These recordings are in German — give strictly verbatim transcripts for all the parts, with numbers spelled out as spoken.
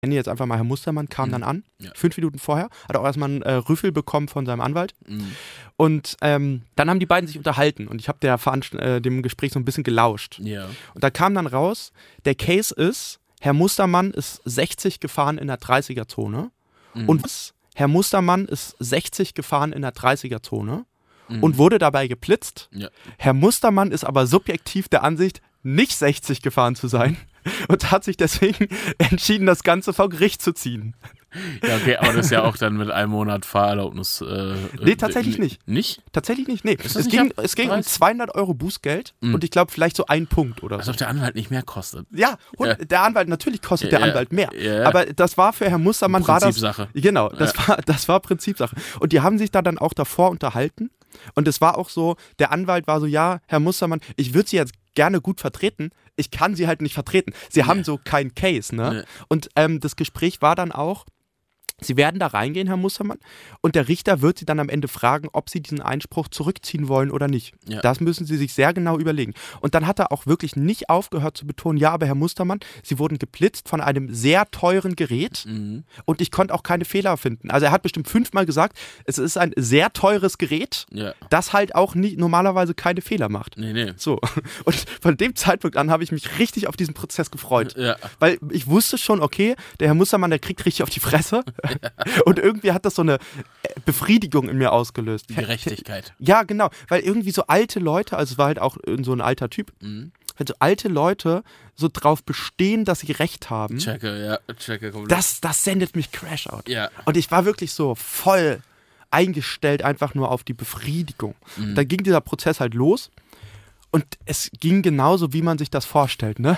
nenne jetzt einfach mal Herr Mustermann, kam Mhm. dann an, Ja. fünf Minuten vorher, hat auch erstmal einen äh, Rüffel bekommen von seinem Anwalt. Mhm. Und ähm, dann haben die beiden sich unterhalten und ich habe der Veranst- äh, dem Gespräch so ein bisschen gelauscht. Ja. Und da kam dann raus, der Case ist, Herr Mustermann ist sechzig gefahren in der dreißiger-Zone Mhm. und was? Herr Mustermann ist sechzig gefahren in der dreißiger-Zone Mhm. und wurde dabei geblitzt. Ja. Herr Mustermann ist aber subjektiv der Ansicht, nicht sechzig gefahren zu sein und hat sich deswegen entschieden, das Ganze vor Gericht zu ziehen. Ja, okay, aber das ist ja auch dann mit einem Monat Fahrerlaubnis. Äh, Nee, tatsächlich äh, nicht. Nicht? Tatsächlich nicht, nee. das Es nicht ging, ab es ging um dreißig? zweihundert Euro Bußgeld Mhm. und ich glaube vielleicht so ein Punkt oder Als so. ob der Anwalt nicht mehr kostet. Ja, und Ja. der Anwalt, natürlich kostet Ja, der ja. Anwalt mehr. Ja. Aber das war für Herrn Mustermann, war das, Prinzipsache. genau, das, war, das war Prinzipsache. Und die haben sich da dann auch davor unterhalten. Und es war auch so, der Anwalt war so, ja, Herr Mustermann, ich würde Sie jetzt gerne gut vertreten, ich kann Sie halt nicht vertreten. Sie haben so keinen Case, ne? Nee. Und ähm, das Gespräch war dann auch, Sie werden da reingehen, Herr Mustermann, und der Richter wird Sie dann am Ende fragen, ob Sie diesen Einspruch zurückziehen wollen oder nicht. Ja. Das müssen Sie sich sehr genau überlegen. Und dann hat er auch wirklich nicht aufgehört zu betonen, ja, aber Herr Mustermann, Sie wurden geblitzt von einem sehr teuren Gerät Mhm. und ich konnte auch keine Fehler finden. Also er hat bestimmt fünfmal gesagt, es ist ein sehr teures Gerät, Ja. das halt auch nie, normalerweise keine Fehler macht. Nee, nee. So, und von dem Zeitpunkt an habe ich mich richtig auf diesen Prozess gefreut. Ja. Weil ich wusste schon, okay, der Herr Mustermann, der kriegt richtig auf die Fresse. Und irgendwie hat das so eine Befriedigung in mir ausgelöst. Die Gerechtigkeit. Ja, genau. Weil irgendwie so alte Leute, also es war halt auch so ein alter Typ, Mhm. wenn so alte Leute so drauf bestehen, dass sie Recht haben, Checke, ja, checke komplett. das, das sendet mich Crash out. Ja. Und ich war wirklich so voll eingestellt einfach nur auf die Befriedigung. Mhm. Dann ging dieser Prozess halt los. Und es ging genauso, wie man sich das vorstellt, ne?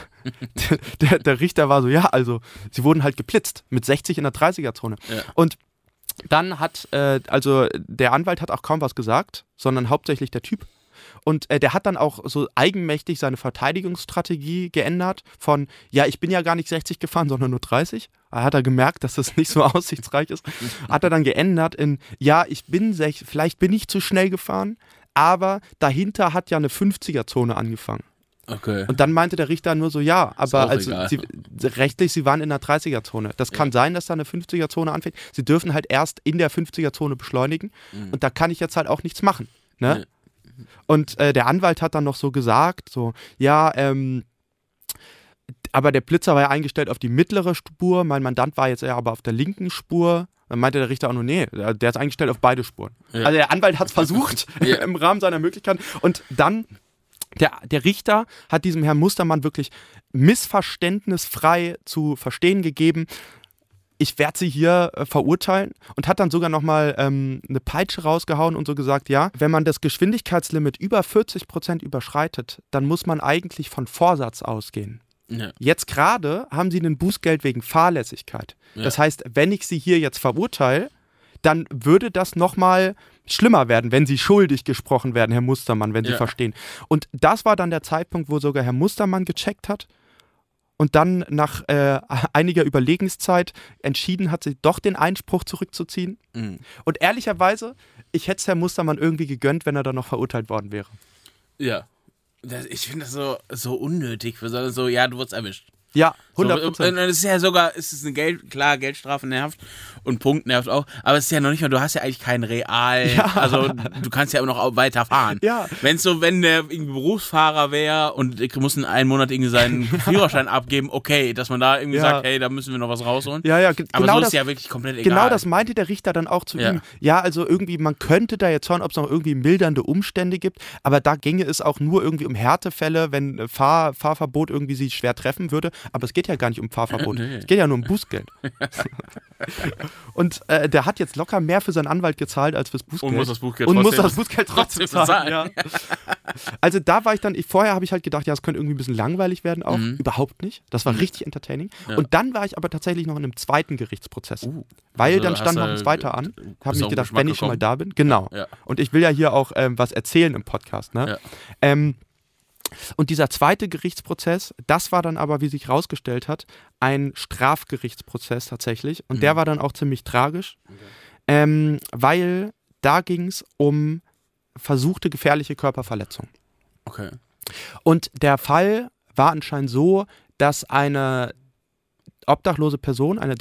der, der Richter war so, ja, also, sie wurden halt geblitzt mit sechzig in der dreißiger-Zone. Ja. Und dann hat, äh, also der Anwalt hat auch kaum was gesagt, sondern hauptsächlich der Typ. Und äh, der hat dann auch so eigenmächtig seine Verteidigungsstrategie geändert von, ja, ich bin ja gar nicht sechzig gefahren, sondern nur dreißig. Da hat er gemerkt, dass das nicht so aussichtsreich ist. Hat er dann geändert in, ja, ich bin, sech- vielleicht bin ich zu schnell gefahren, aber dahinter hat ja eine fünfziger-Zone angefangen. Okay. Und dann meinte der Richter nur so, ja, aber auch also egal. sie, rechtlich, sie waren in der dreißiger-Zone. Das kann sein, dass da eine fünfziger-Zone anfängt. Sie dürfen halt erst in der fünfziger-Zone beschleunigen Mhm. und da kann ich jetzt halt auch nichts machen. Ne? Nee. Und äh, der Anwalt hat dann noch so gesagt, so, ja, ähm, aber der Blitzer war ja eingestellt auf die mittlere Spur, mein Mandant war jetzt eher aber auf der linken Spur. Dann meinte der Richter auch nur, nee, der der ist eingestellt auf beide Spuren. Ja. Also der Anwalt hat es versucht, Ja. im Rahmen seiner Möglichkeiten. Und dann, der, der Richter hat diesem Herrn Mustermann wirklich missverständnisfrei zu verstehen gegeben, ich werde sie hier äh, verurteilen und hat dann sogar nochmal ähm, eine Peitsche rausgehauen und so gesagt, ja, wenn man das Geschwindigkeitslimit über vierzig Prozent überschreitet, dann muss man eigentlich von Vorsatz ausgehen. Ja. Jetzt gerade haben sie ein Bußgeld wegen Fahrlässigkeit. Ja. Das heißt, wenn ich sie hier jetzt verurteile, dann würde das nochmal schlimmer werden, wenn sie schuldig gesprochen werden, Herr Mustermann, wenn Sie Ja. verstehen. Und das war dann der Zeitpunkt, wo sogar Herr Mustermann gecheckt hat und dann nach äh, einiger Überlegenszeit entschieden hat, sich doch den Einspruch zurückzuziehen. Mhm. Und ehrlicherweise, ich hätte es Herrn Mustermann irgendwie gegönnt, wenn er dann noch verurteilt worden wäre. Ja. Das, ich finde das so, so unnötig. Wir sollen so, ja, du wurdest erwischt. Ja, hundert So, und Prozent. es ist ja sogar, es ist eine Geld, klar, Geldstrafe nervt und Punkt nervt auch, aber es ist ja noch nicht mal, du hast ja eigentlich keinen real, Ja. also du kannst ja immer noch weiter fahren. Ja. Wenn es so, wenn der irgendwie Berufsfahrer wäre und ich muss in einem Monat irgendwie seinen Führerschein abgeben, okay, dass man da irgendwie Ja. sagt, hey, da müssen wir noch was rausholen. Ja, ja, ge- Aber genau so das, ist ja wirklich komplett egal. genau das meinte der Richter dann auch zu Ja. ihm. Ja, also irgendwie, man könnte da jetzt schauen, ob es noch irgendwie mildernde Umstände gibt, aber da ginge es auch nur irgendwie um Härtefälle, wenn äh, Fahr, Fahrverbot irgendwie sie schwer treffen würde. Aber es geht ja gar nicht um Fahrverbot. Nee. Es geht ja nur um Bußgeld. Und äh, der hat jetzt locker mehr für seinen Anwalt gezahlt als fürs Bußgeld. Und muss das Bußgeld Und muss trotzdem- das Bußgeld trotzdem trotzdem zahlen. Ja. Also da war ich dann, ich, vorher habe ich halt gedacht, ja, es könnte irgendwie ein bisschen langweilig werden auch. Mhm. Überhaupt nicht. Das war richtig entertaining. Ja. Und dann war ich aber tatsächlich noch in einem zweiten Gerichtsprozess. Uh, weil also dann hast stand noch du- ein zweiter an. bist Habe auf mich den gedacht, Geschmack wenn ich schon mal gekommen? da bin. Genau. Ja. Und ich will ja hier auch ähm, was erzählen im Podcast. Ne? Ja. Ähm, und dieser zweite Gerichtsprozess, das war dann aber, wie sich herausgestellt hat, ein Strafgerichtsprozess tatsächlich. Und der Mhm. war dann auch ziemlich tragisch, ähm, weil da ging es um versuchte gefährliche Körperverletzung. Okay. Und der Fall war anscheinend so, dass eine obdachlose Person, eine